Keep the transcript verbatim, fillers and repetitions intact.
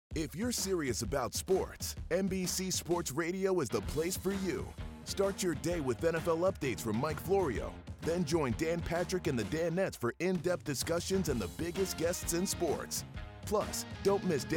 If you're serious about sports, N B C Sports Radio is the place for you. Start your day with N F L updates from Mike Florio. Then join Dan Patrick and the Danettes for in-depth discussions and the biggest guests in sports. Plus, don't miss Dan